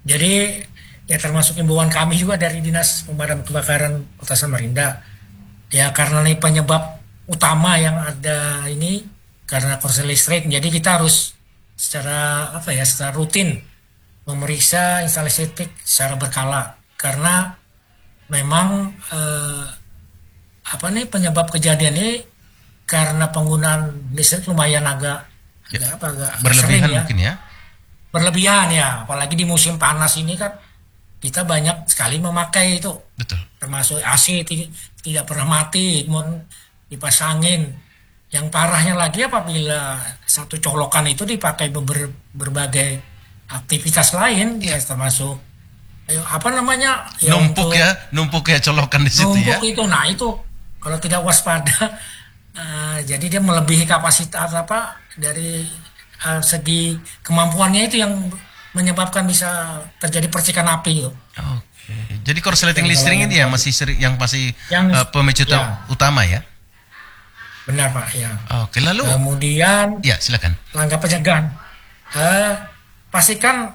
Jadi ya termasuk imbauan kami juga dari Dinas Pemadam Kebakaran Kota Samarinda. Ya karena ini penyebab utama yang ada ini karena korslet listrik, jadi kita harus secara apa ya, secara rutin memeriksa instalasi listrik secara berkala karena memang apa nih penyebab kejadian ini karena penggunaan listrik lumayan Ya, agak sering berlebihan ya, mungkin ya. berlebihan ya, apalagi di musim panas ini kan kita banyak sekali memakai itu, Betul. termasuk AC tidak pernah mati, kemudian dipasangin. Yang parahnya lagi apabila satu colokan itu dipakai berbagai aktivitas lain, ya termasuk apa namanya ya Numpuk untuk ya, numpuk ya colokan di situ ya. numpuk itu. Nah itu kalau tidak waspada, jadi dia melebihi kapasitas apa dari segi kemampuannya itu yang menyebabkan bisa terjadi percikan api itu. Oke. Jadi korsleting Yang kalau listrik ini yang masih sering, yang masih yang pemicu ya utama ya. benar Pak ya. Oke, lalu Kemudian ya silakan. langkah pencegahan, eh, pastikan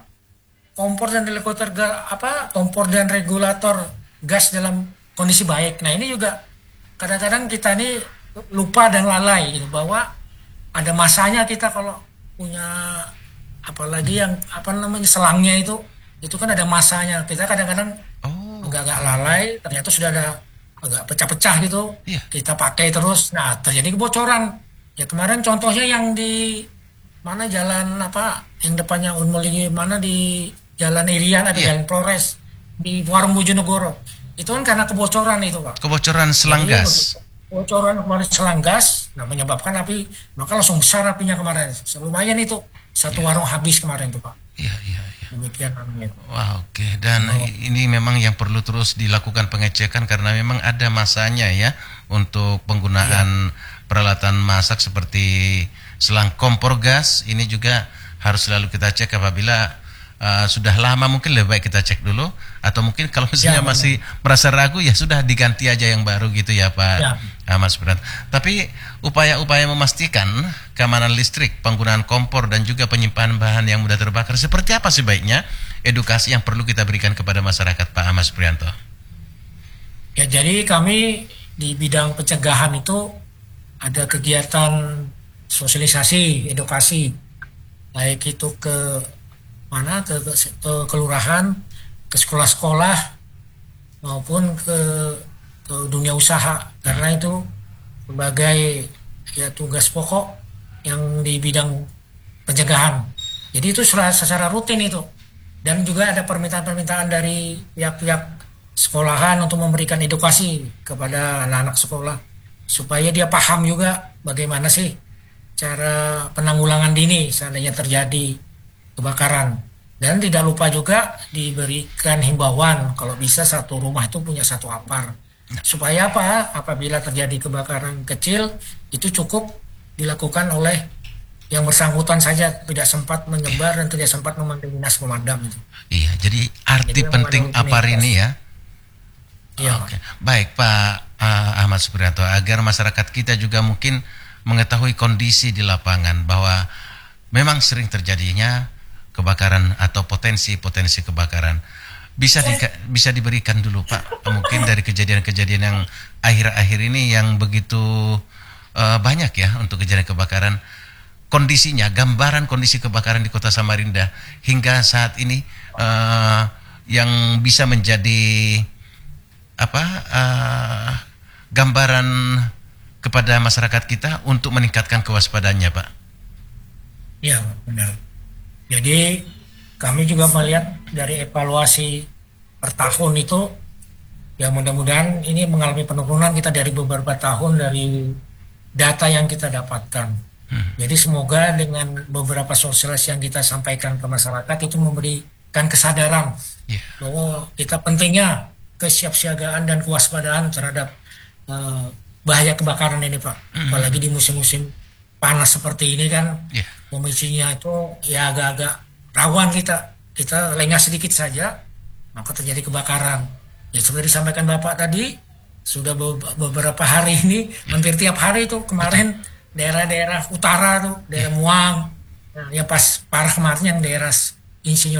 kompor dan regulator gas dalam kondisi baik. Nah ini juga kadang-kadang kita ini lupa dan lalai gitu, bahwa ada masanya kita kalau punya, apalagi yang apa namanya selangnya itu kan ada masanya. Kita kadang-kadang Oh, agak-agak lalai, ternyata sudah ada agak pecah-pecah gitu, iya. kita pakai terus, nah terjadi kebocoran. Ya kemarin contohnya yang di mana jalan apa yang depannya Unmul ini, mana di Jalan Irian ada Iya. Jalan Flores di Warung Bojonegoro, itu kan karena kebocoran itu Pak. Kebocoran selang Jadi gas. bocoran kemarin selang gas, nah menyebabkan api, maka langsung besar apinya kemarin. Lumayan itu satu warung habis kemarin tuh Pak. Iya, iya, iya. Demikian namanya. Wah, oke. Dan ini memang yang perlu terus dilakukan pengecekan karena memang ada masanya ya untuk penggunaan peralatan masak seperti selang kompor gas. Ini juga harus selalu kita cek apabila sudah lama, mungkin lebih baik kita cek dulu, atau mungkin kalau misalnya Benar. masih merasa ragu ya sudah diganti aja yang baru gitu ya Pak Ya. Mas Berat. Tapi upaya-upaya memastikan keamanan listrik, penggunaan kompor dan juga penyimpanan bahan yang mudah terbakar, seperti apa sebaiknya edukasi yang perlu kita berikan kepada masyarakat Pak Ahmad Suprianto? Ya, jadi kami di bidang pencegahan itu ada kegiatan sosialisasi, edukasi, baik itu ke mana ke kelurahan, ke sekolah-sekolah maupun ke dunia usaha, karena itu sebagai ya tugas pokok yang di bidang pencegahan. Jadi itu secara rutin itu, dan juga ada permintaan-permintaan dari pihak-pihak sekolahan untuk memberikan edukasi kepada anak-anak sekolah supaya dia paham juga bagaimana sih cara penanggulangan dini seandainya terjadi kebakaran. Dan tidak lupa juga diberikan himbauan kalau bisa satu rumah itu punya satu apar, supaya apa, apabila terjadi kebakaran kecil itu cukup dilakukan oleh yang bersangkutan saja, tidak sempat menyebar dan tidak sempat memanggil dinas pemadam itu. Iya, jadi arti Jadi memang penting ada APAR rutinitas. ini ya. Iya. Oke, baik Pak Ahmad Suprianto, agar masyarakat kita juga mungkin mengetahui kondisi di lapangan bahwa memang sering terjadinya kebakaran atau potensi-potensi kebakaran. Bisa diberikan dulu Pak, mungkin dari kejadian-kejadian yang akhir-akhir ini yang begitu banyak ya untuk kejadian kebakaran, kondisinya, gambaran kondisi kebakaran di Kota Samarinda hingga saat ini, yang bisa menjadi apa gambaran kepada masyarakat kita untuk meningkatkan kewaspadaannya Pak. Iya, benar. Jadi kami juga melihat dari evaluasi per tahun itu, ya mudah-mudahan ini mengalami penurunan kita dari beberapa tahun dari data yang kita dapatkan. Jadi semoga dengan beberapa sosialisasi yang kita sampaikan ke masyarakat itu memberikan kesadaran Yeah. bahwa kita pentingnya kesiapsiagaan dan kewaspadaan terhadap bahaya kebakaran ini Pak. Apalagi di musim-musim panas seperti ini kan, Yeah. pemicunya itu ya agak-agak rawan, kita lengah sedikit saja maka terjadi kebakaran. Ya seperti disampaikan Bapak tadi, sudah beberapa hari ini, hampir tiap hari itu kemarin daerah-daerah utara tuh, daerah Muang, yang pas parah kemarin yang daerah Insinyur